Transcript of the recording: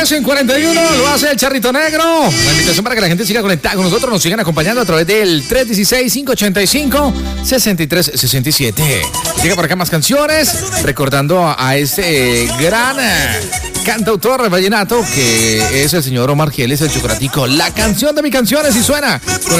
10:41, lo hace el Charrito Negro. Una invitación para que la gente siga conectada con nosotros, nos sigan acompañando a través del 316-585-6367. Llega por acá más canciones, recordando a este gran cantautor vallenato que es el señor Omar Geles, el Chocolatico. La canción de mis canciones y suena